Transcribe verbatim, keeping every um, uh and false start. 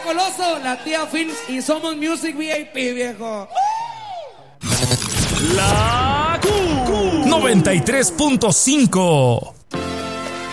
Coloso, la tía Films y Somos Music V I P, viejo. La Q noventa y tres punto cinco.